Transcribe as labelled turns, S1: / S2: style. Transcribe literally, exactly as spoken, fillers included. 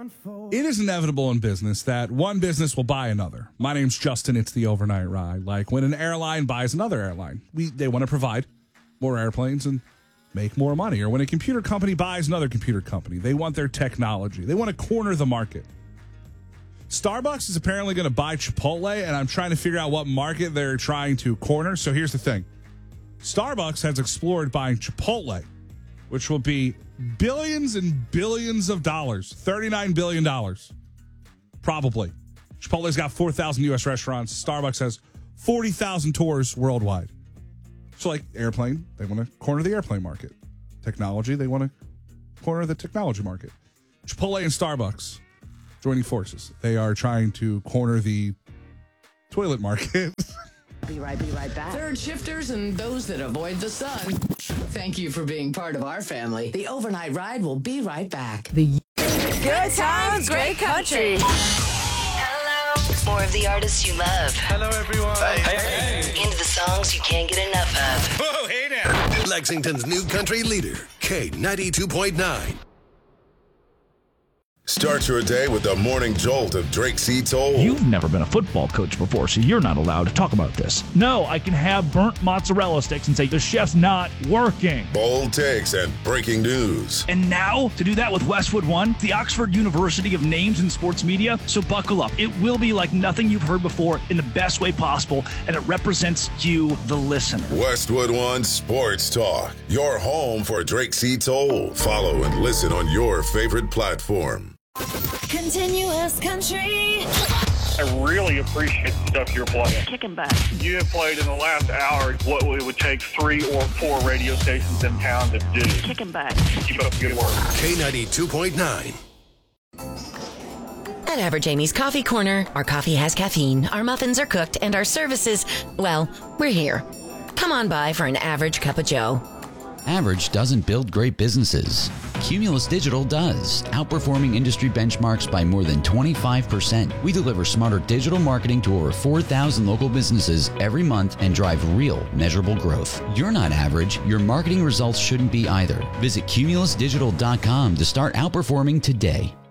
S1: It is inevitable in business that one business will buy another. My name's Justin. It's the Overnight Ride. Like when an airline buys another airline, we they want to provide more airplanes and make more money. Or when a computer company buys another computer company, they want their technology. They want to corner the market. Starbucks is apparently going to buy Chipotle, and I'm trying to figure out what market they're trying to corner. So here's the thing. Starbucks has explored buying Chipotle, which will be billions and billions of dollars, thirty-nine billion dollars, probably. Chipotle's got four thousand U S restaurants. Starbucks has forty thousand tours worldwide. So like airplane, they want to corner the airplane market. Technology, they want to corner the technology market. Chipotle and Starbucks joining forces. They are trying to corner the toilet market.
S2: Be right, be right back. Third shifters and those that avoid the sun. Thank you for being part of our family. The Overnight Ride will be right back. The
S3: Good times, great country.
S4: Hello. More of the artists you love.
S5: Hello, everyone.
S4: Hey, hey, hey. Into the songs you can't get enough of.
S5: Whoa, hey now.
S6: Lexington's new country leader, K ninety-two point nine. Start your day with the morning jolt of Drake C. Toll.
S7: You've never been a football coach before, so you're not allowed to talk about this. No, I can have burnt mozzarella sticks and say the chef's not working.
S6: Bold takes and breaking news.
S7: And now, to do that with Westwood One, the Oxford University of Names in Sports Media. So buckle up. It will be like nothing you've heard before in the best way possible, and it represents you, the listener.
S6: Westwood One Sports Talk, your home for Drake C. Toll. Follow and listen on your favorite platform.
S3: Continuous country.
S8: I really appreciate the stuff you're playing.
S3: Kicking butt.
S8: You have played in the last hour what it would take three or four radio stations in town to do.
S3: Kicking butt.
S8: Keep up the good work.
S6: K ninety-two point nine.
S9: At Average Amy's Coffee Corner, our coffee has caffeine, our muffins are cooked, and our services, well, we're here. Come on by for an average cup of joe.
S10: Average doesn't build great businesses. Cumulus Digital does, outperforming industry benchmarks by more than twenty-five percent. We deliver smarter digital marketing to over four thousand local businesses every month and drive real, measurable growth. You're not average. Your marketing results shouldn't be either. Visit cumulus digital dot com to start outperforming today.